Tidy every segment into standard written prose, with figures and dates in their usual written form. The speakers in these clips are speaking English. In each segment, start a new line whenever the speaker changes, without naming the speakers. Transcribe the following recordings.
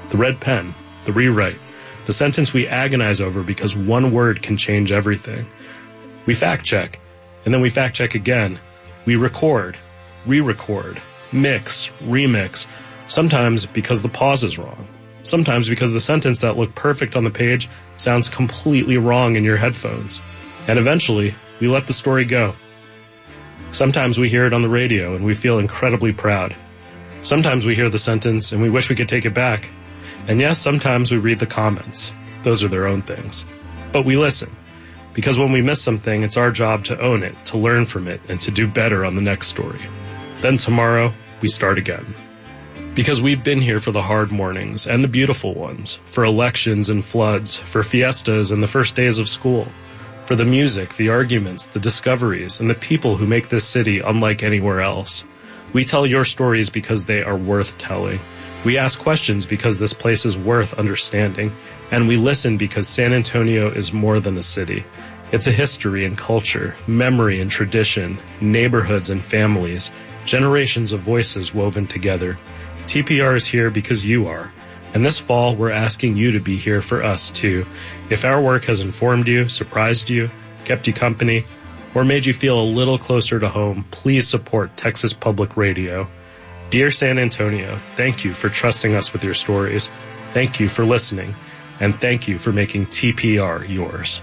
the red pen, the rewrite, the sentence we agonize over because one word can change everything. We fact check, and then we fact check again. We record, re-record, mix, remix, sometimes because the pause is wrong. Sometimes because the sentence that looked perfect on the page sounds completely wrong in your headphones. And eventually, we let the story go. Sometimes we hear it on the radio and we feel incredibly proud. Sometimes we hear the sentence and we wish we could take it back. And yes, sometimes we read the comments. Those are their own things. But we listen. Because when we miss something, it's our job to own it, to learn from it, and to do better on the next story. Then tomorrow, we start again. Because we've been here for the hard mornings and the beautiful ones, for elections and floods, for fiestas and the first days of school, for the music, the arguments, the discoveries, and the people who make this city unlike anywhere else. We tell your stories because they are worth telling. We ask questions because this place is worth understanding. And we listen because San Antonio is more than a city. It's a history and culture, memory and tradition, neighborhoods and families, generations of voices woven together. TPR is here because you are. And this fall, we're asking you to be here for us, too. If our work has informed you, surprised you, kept you company, or made you feel a little closer to home, please support Texas Public Radio. Dear San Antonio, thank you for trusting us with your stories. Thank you for listening. And thank you for making TPR yours.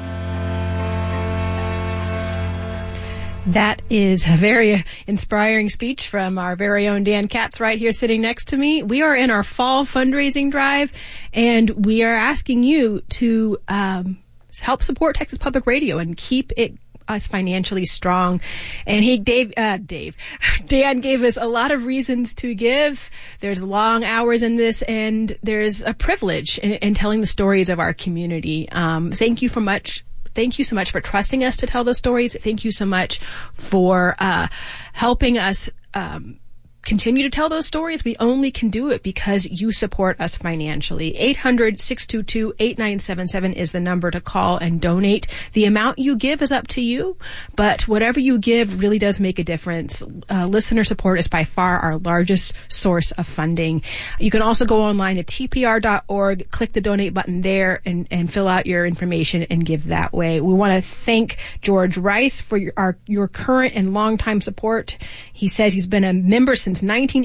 That is a very inspiring speech from our very own Dan Katz right here sitting next to me. We are in our fall fundraising drive, and we are asking you to help support Texas Public Radio and keep us financially strong. And Dan gave us a lot of reasons to give. There's long hours in this, and there's a privilege in telling the stories of our community. Thank you so much for trusting us to tell those stories. Thank you so much for helping us continue to tell those stories. We only can do it because you support us financially. 800-622-8977 is the number to call and donate. The amount you give is up to you, but whatever you give really does make a difference. Listener support is by far our largest source of funding. You can also go online to tpr.org, click the donate button there, and fill out your information and give that way. We want to thank George Rice for your current and longtime support. He says he's been a member since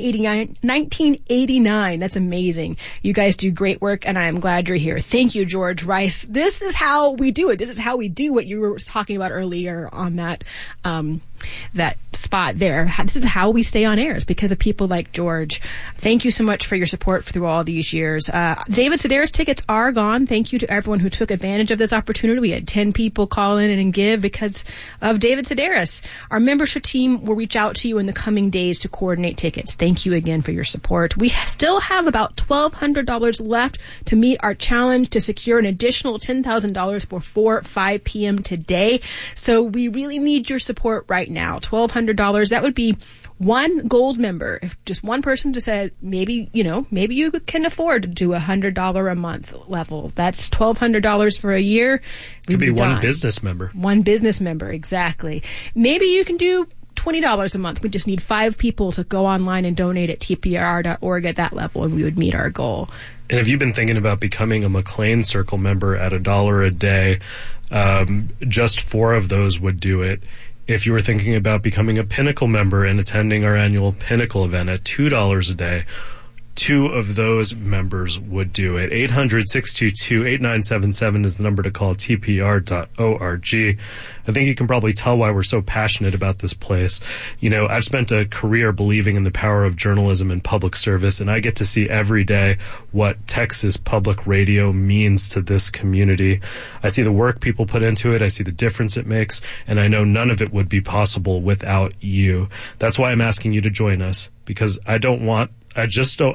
1989. That's amazing. You guys do great work, and I am glad you're here. Thank you, George Rice. This is how we do it. This is how we do what you were talking about earlier on that spot there. This is how we stay on air, is because of people like George. Thank you so much for your support through all these years. David Sedaris tickets are gone. Thank you to everyone who took advantage of this opportunity. We had 10 people call in and give because of David Sedaris. Our membership team will reach out to you in the coming days to coordinate tickets. Thank you again for your support. We still have about $1,200 left to meet our challenge to secure an additional $10,000 before 5 p.m. today. So we really need your support right now. $1,200. That would be one gold member. If just one person just said, maybe you can afford to do $100 a month level. That's $1,200 for a year.
Could be one business member.
One business member, exactly. Maybe you can do $20 a month. We just need 5 people to go online and donate at tpr.org at that level, and we would meet our goal.
And if you've been thinking about becoming a McLean Circle member at $1 a day, just 4 of those would do it. If you were thinking about becoming a Pinnacle member and attending our annual Pinnacle event at $2 a day, 2 of those members would do it. 800-622-8977 is the number to call, tpr.org. I think you can probably tell why we're so passionate about this place. I've spent a career believing in the power of journalism and public service, and I get to see every day what Texas Public Radio means to this community. I see the work people put into it. I see the difference it makes, and I know none of it would be possible without you. That's why I'm asking you to join us, because I don't just want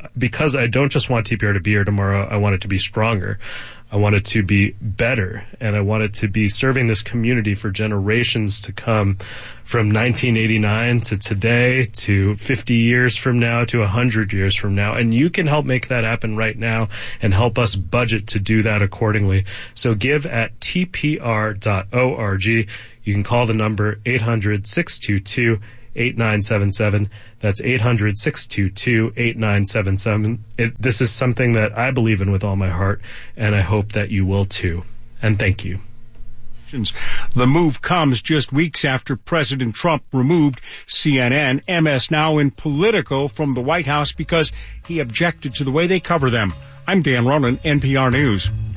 TPR to be here tomorrow. I want it to be stronger. I want it to be better, and I want it to be serving this community for generations to come, from 1989 to today, to 50 years from now, to 100 years from now. And you can help make that happen right now and help us budget to do that accordingly. So give at tpr.org. You can call the number 800-622-8977. 800-622-8977. That's 800-622-8977. This is something that I believe in with all my heart, and I hope that you will too. And thank you.
The move comes just weeks after President Trump removed CNN, MS Now, and Politico from the White House because he objected to the way they cover them. I'm Dan Ronan, NPR News.